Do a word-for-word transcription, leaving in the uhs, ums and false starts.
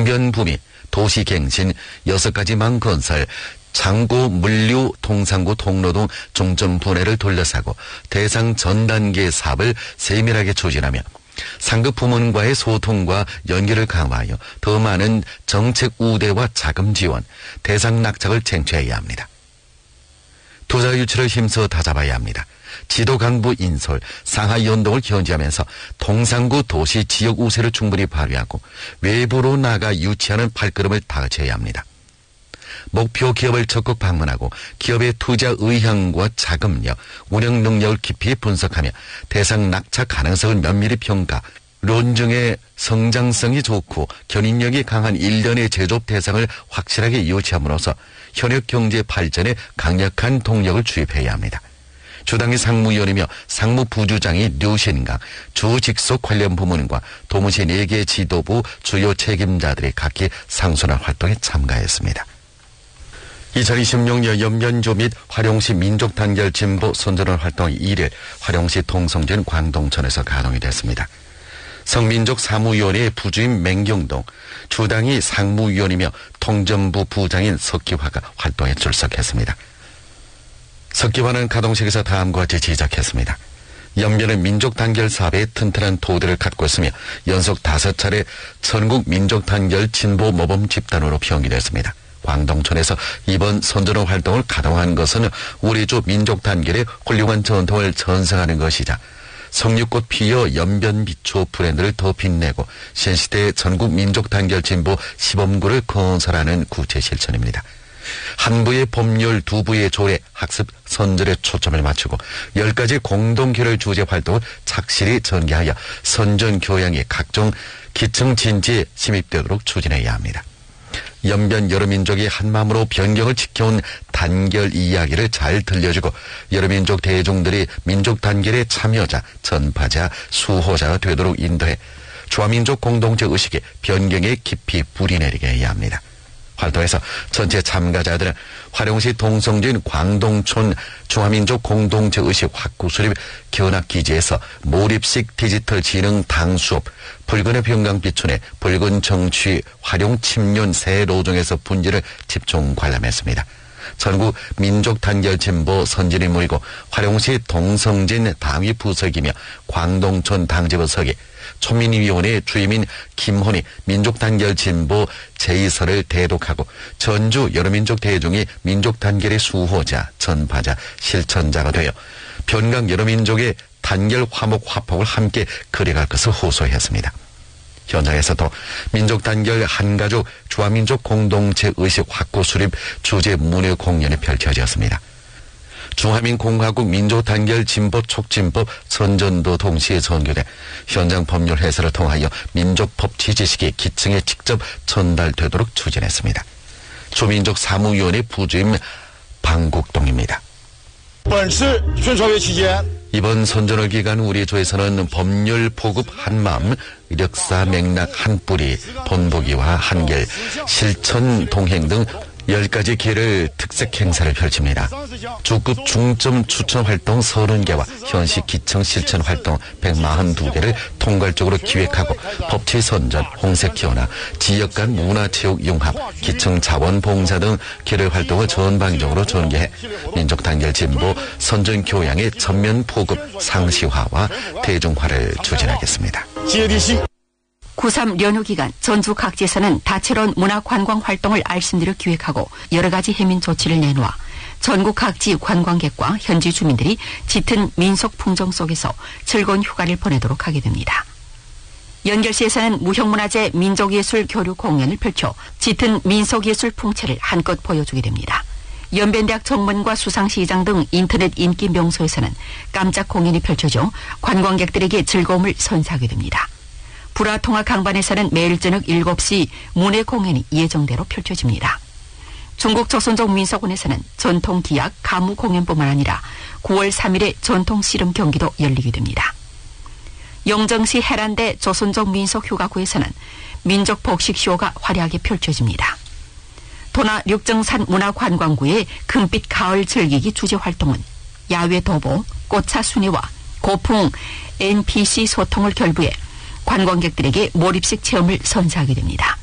영변부미, 도시갱신, 여섯 가지망 건설, 창고, 물류, 통상구, 통로동 중점 분해를 돌려사고 대상 전 단계 사업을 세밀하게 추진하며 상급 부문과의 소통과 연결을 강화하여 더 많은 정책 우대와 자금 지원, 대상 낙착을 쟁취해야 합니다. 투자 유치를 힘써 다잡아야 합니다. 지도 강부 인솔, 상하 연동을 견지하면서 통상구 도시 지역 우세를 충분히 발휘하고 외부로 나가 유치하는 발걸음을 다져야 합니다. 목표 기업을 적극 방문하고 기업의 투자 의향과 자금력, 운영 능력을 깊이 분석하며 대상 낙착 가능성을 면밀히 평가, 론정의 성장성이 좋고 견인력이 강한 일련의 제조업 대상을 확실하게 유치함으로써 현역 경제 발전에 강력한 동력을 주입해야 합니다. 주당의 상무위원이며 상무부주장이 류신강, 주 직속 관련 부문과 도무시 네 개 지도부 주요 책임자들이 각기 상순환 활동에 참가했습니다. 이천이십육 년 연변조 및 화룡시 민족단결 진보 선전원 활동이 일 일 화룡시 동성진 광동천에서 가동이 됐습니다. 성민족 사무위원회 부주임 맹경동, 주당이 상무위원이며 통전부 부장인 석기화가 활동에 출석했습니다. 석기화는 가동식에서 다음과 같이 지적했습니다. 연변은 민족단결 사업에 튼튼한 토대를 갖고 있으며 연속 다섯 차례 전국 민족단결 진보 모범 집단으로 평기됐습니다. 광동천에서 이번 선전원 활동을 가동한 것은 우리 주 민족단결의 훌륭한 전통을 전승하는 것이자 석류꽃 피어 연변 비추어 브랜드를 더 빛내고 신시대의 전국 민족단결 진보 시범구를 건설하는 구체 실천입니다. 한 부의 법률, 두 부의 조례, 학습, 선전에 초점을 맞추고 열 가지 공동결의 주제 활동을 착실히 전개하여 선전 교양이 각종 기층 진지에 침입되도록 추진해야 합니다. 연변 여러 민족이 한마음으로 변경을 지켜온 단결 이야기를 잘 들려주고 여러 민족 대중들이 민족 단결의 참여자, 전파자, 수호자가 되도록 인도해 조화민족 공동체 의식에 변경에 깊이 뿌리내리게 해야 합니다. 활동에서 전체 참가자들은 화룡시 동성진 광동촌 중화민족 공동체 의식 확구 수립 견학기지에서 몰입식 디지털 지능 당수업, 붉은의 평강비춘의 붉은 정취 활용 침륜 새 로종에서 분지를 집중 관람했습니다. 전국 민족단결 진보 선진이 모이고 화룡시 동성진 당위 부석이며 광동촌 당지부석이 초민위원회 주임인 김훈이 민족단결 진보 제이서를 대독하고 전주 여러민족 대중이 민족단결의 수호자, 전파자, 실천자가 되어 변강 여러민족의 단결 화목 화폭을 함께 그려갈 것을 호소했습니다. 현장에서도 민족단결 한가족 조화민족 공동체 의식 확고 수립 주제 문예 공연이 펼쳐졌습니다. 중화민공화국 민족단결 진보 촉진법 선전도 동시에 전개돼 현장 법률 해설을 통하여 민족법 취지식이 기층에 직접 전달되도록 추진했습니다. 조민족 사무위원회 부주임 방국동입니다. 이번 선전월 기간 우리 조에서는 법률 보급 한마음, 역사 맥락 한뿌리, 본보기와 한결, 실천 동행 등 열 가지 기회를 특색 행사를 펼칩니다. 주급 중점 추천 활동 서른 개와 현시 기청 실천 활동 백사십이 개를 통괄적으로 기획하고 법치 선전, 홍색 기원화, 지역 간 문화체육 융합, 기청 자원 봉사 등 기획 활동을 전방적으로 전개해 민족 단결 진보 선전 교양의 전면 포급 상시화와 대중화를 추진하겠습니다. 구삼 연휴 기간 전주 각지에서는 다채로운 문화관광 활동을 알심대로 기획하고 여러 가지 해민 조치를 내놓아 전국 각지 관광객과 현지 주민들이 짙은 민속 풍경 속에서 즐거운 휴가를 보내도록 하게 됩니다. 연결시에서는 무형문화재 민족예술 교류 공연을 펼쳐 짙은 민속예술 풍채를 한껏 보여주게 됩니다. 연변대학 정문과 수상시장 등 인터넷 인기 명소에서는 깜짝 공연이 펼쳐져 관광객들에게 즐거움을 선사하게 됩니다. 불화통화 강반에서는 매일 저녁 일곱 시 문예 공연이 예정대로 펼쳐집니다. 중국 조선족 민속원에서는 전통 기악 가무 공연뿐만 아니라 구월 삼일에 전통 씨름 경기도 열리게 됩니다. 영정시 해란대 조선족 민속휴가구에서는 민족 복식쇼가 화려하게 펼쳐집니다. 도나 륙정산 문화관광구의 금빛 가을 즐기기 주제활동은 야외 도보, 꽃차 순회와 고풍 엔피씨 소통을 결부해 관광객들에게 몰입식 체험을 선사하게 됩니다.